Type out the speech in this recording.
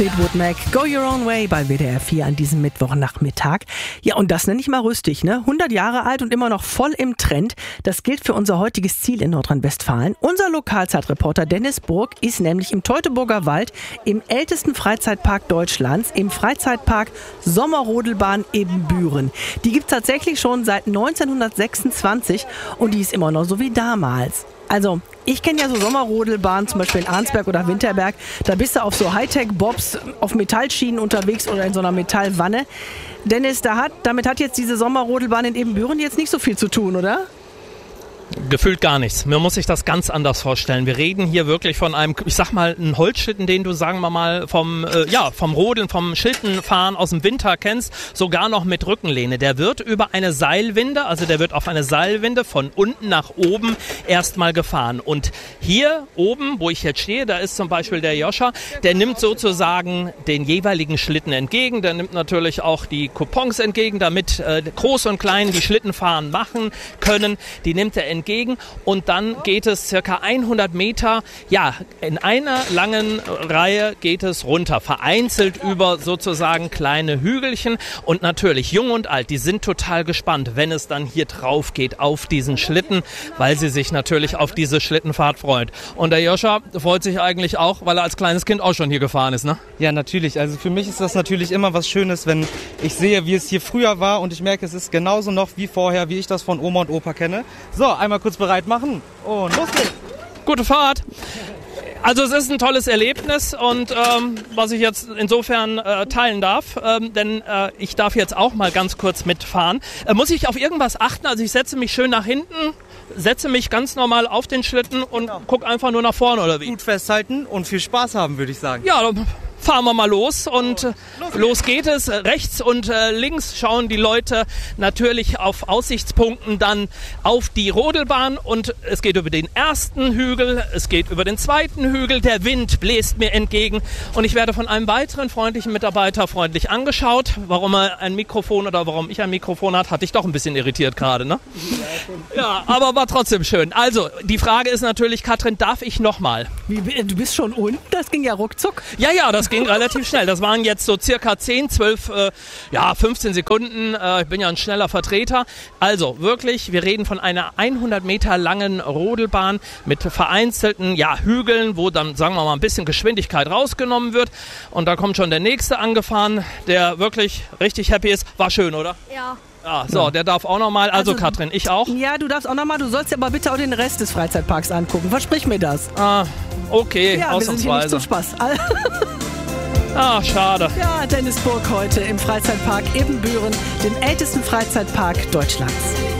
Fleetwood Mac, Go Your Own Way bei WDR 4 an diesem Mittwochnachmittag. Ja, und das nenne ich mal rüstig, ne? 100 Jahre alt und immer noch voll im Trend. Das gilt für unser heutiges Ziel in Nordrhein-Westfalen. Unser Lokalzeitreporter Dennis Burg ist nämlich im Teutoburger Wald, im ältesten Freizeitpark Deutschlands, im Freizeitpark Sommerrodelbahn Ebenbüren. Die gibt es tatsächlich schon seit 1926 und die ist immer noch so wie damals. Also, ich kenne ja so Sommerrodelbahnen, zum Beispiel in Arnsberg oder Winterberg. Da bist du auf so Hightech-Bobs auf Metallschienen unterwegs oder in so einer Metallwanne. Dennis, damit hat jetzt diese Sommerrodelbahn in Ebenbüren jetzt nicht so viel zu tun, oder? Gefühlt gar nichts. Man muss sich das ganz anders vorstellen. Wir reden hier wirklich von einem, ich sag mal, einen Holzschlitten, den du, sagen wir mal, vom Rodeln, vom Schlittenfahren aus dem Winter kennst, sogar noch mit Rückenlehne. Der wird über eine Seilwinde, also der wird auf eine Seilwinde von unten nach oben erstmal gefahren. Und hier oben, wo ich jetzt stehe, da ist zum Beispiel der Joscha, der nimmt sozusagen den jeweiligen Schlitten entgegen. Der nimmt natürlich auch die Coupons entgegen, damit Groß und Klein die Schlittenfahren machen können. Die nimmt er entgegen und dann geht es circa 100 Meter, ja, in einer langen Reihe geht es runter, vereinzelt über sozusagen kleine Hügelchen und natürlich jung und alt, die sind total gespannt, wenn es dann hier drauf geht auf diesen Schlitten, weil sie sich natürlich auf diese Schlittenfahrt freut. Und der Joscha freut sich eigentlich auch, weil er als kleines Kind auch schon hier gefahren ist, ne? Ja, natürlich. Also für mich ist das natürlich immer was Schönes, wenn ich sehe, wie es hier früher war und ich merke, es ist genauso noch wie vorher, wie ich das von Oma und Opa kenne. So, einmal kurz bereit machen und los geht's. Gute Fahrt. Also es ist ein tolles Erlebnis und was ich jetzt insofern teilen darf, denn ich darf jetzt auch mal ganz kurz mitfahren. Muss ich auf irgendwas achten? Also ich setze mich schön nach hinten, setze mich ganz normal auf den Schlitten und gucke einfach nur nach vorne oder wie? Gut festhalten und viel Spaß haben, würde ich sagen. Ja, dann fahren wir mal los und los geht es. Rechts und links schauen die Leute natürlich auf Aussichtspunkten dann auf die Rodelbahn und es geht über den ersten Hügel, es geht über den zweiten Hügel, der Wind bläst mir entgegen und ich werde von einem weiteren freundlichen Mitarbeiter freundlich angeschaut. Warum er ein Mikrofon oder warum ich ein Mikrofon hat dich doch ein bisschen irritiert gerade, ne? Ja, aber war trotzdem schön. Also, die Frage ist natürlich, Katrin, darf ich nochmal? Du bist schon unten? Das ging ja ruckzuck. Ja, das ging relativ schnell. Das waren jetzt so circa 10, 12, 15 Sekunden. Ich bin ja ein schneller Vertreter. Also wirklich, wir reden von einer 100 Meter langen Rodelbahn mit vereinzelten Hügeln, wo dann, sagen wir mal, ein bisschen Geschwindigkeit rausgenommen wird. Und da kommt schon der Nächste angefahren, der wirklich richtig happy ist. War schön, oder? Ja. Ja, so, der darf auch nochmal. Also Katrin, ich auch. Ja, du darfst auch nochmal. Du sollst dir aber bitte auch den Rest des Freizeitparks angucken. Versprich mir das. Ah, okay, ja, wir sind hier nicht zum Spaß. Ah, schade. Ja, Dennis Burg heute im Freizeitpark Ebenbüren, dem ältesten Freizeitpark Deutschlands.